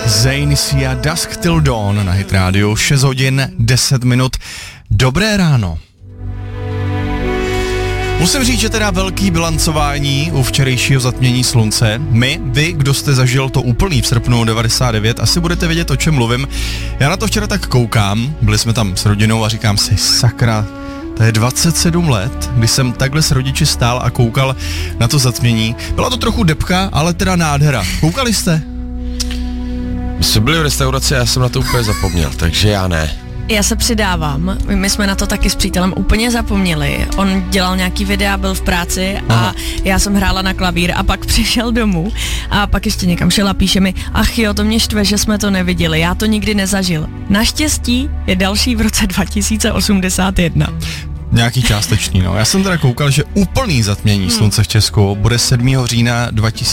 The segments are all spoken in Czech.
Zayn Sia Dusk Till Dawn na Hit Radio, 6 hodin 10 minut. Dobré ráno. Musím říct, že teda velký bilancování u včerejšího zatmění slunce. Vy, kdo jste zažil to úplný v srpnu 99, asi budete vědět, o čem mluvím. Já na to včera tak koukám, byli jsme tam s rodinou a říkám si, sakra, to je 27 let, kdy jsem takhle s rodiči stál a koukal na to zatmění. Byla to trochu depka, ale teda nádhera. Koukali jste? My jsme byli v restauraci a já jsem na to úplně zapomněl, takže já ne. Já se přidávám, my jsme na to taky s přítelem úplně zapomněli. On dělal nějaký videa, byl v práci a já jsem hrála na klavír a pak přišel domů a pak ještě někam šel a píše mi, ach jo, to mě štve, že jsme to neviděli, já to nikdy nezažil. Naštěstí je další v roce 2081. Nějaký částečný, no. Já jsem teda koukal, že úplný zatmění slunce v Česku bude 7. října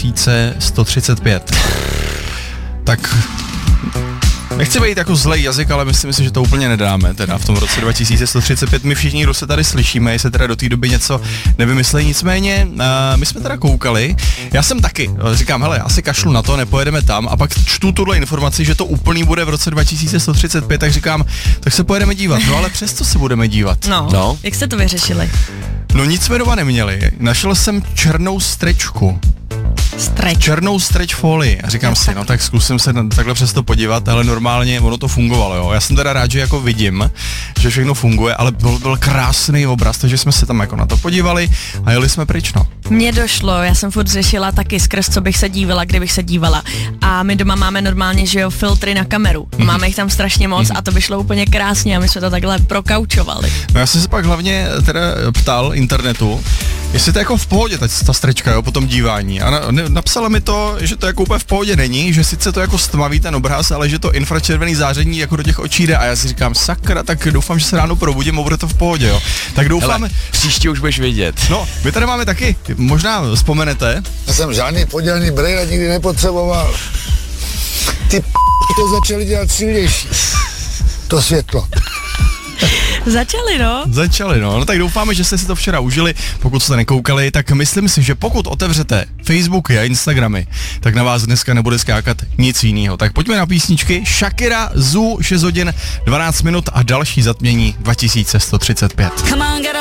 2135. Tak... Nechci být jako zlej jazyk, ale myslím si, že to úplně nedáme, teda v tom roce 2135. My všichni, kdo se tady slyšíme, jestli teda do té doby něco nevymysleli, nicméně my jsme teda koukali, já jsem taky, říkám, hele, já si kašlu na to, nepojedeme tam a pak čtu tuhle informaci, že to úplný bude v roce 2135, tak říkám, tak se pojedeme dívat, no ale přesto se budeme dívat. No. Jak jste to vyřešili? No nic jsme doma neměli, našel jsem černou strečku. Černou stretch folii a říkám si, no tak zkusím se takhle přes to podívat, ale normálně ono to fungovalo, jo. Já jsem teda rád, že jako vidím, že všechno funguje, ale byl krásný obraz, takže jsme se tam jako na to podívali a jeli jsme pryč, no. Mně došlo, já jsem furt řešila taky skrz, co bych se dívala, kdybych se dívala. A my doma máme normálně, že jo, filtry na kameru. Máme jich tam strašně moc a to by šlo úplně krásně a my jsme to takhle prokaučovali. No já jsem se pak hlavně teda ptal internetu, jestli to jako v pohodě ta strečka, jo, po tom dívání. A napsala mi to, že to jako úplně v pohodě není, že sice to jako stmaví ten obraz, ale že to infračervený záření jako do těch očí jde a já si říkám, sakra, tak doufám, že se ráno probudím a bude to v pohodě, jo. Tak doufám. Hele, příště už budeš vědět. No, my tady máme taky, možná vzpomenete. Já jsem žádný podělný brejle nikdy nepotřeboval. Ty to začali dělat silnější. To světlo. Začali, no. No tak doufáme, že jste si to včera užili. Pokud jste nekoukali, tak myslím si, že pokud otevřete Facebooky a Instagramy, tak na vás dneska nebude skákat nic jiného. Tak pojďme na písničky. Shakira, Zoo, 6 hodin 12 minut a další zatmění 2135.